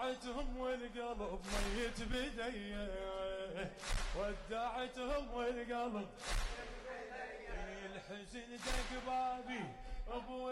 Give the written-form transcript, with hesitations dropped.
ودعتهم والقلب ميت بدي، ودعتهم والقلب الحزن دق بابي ابو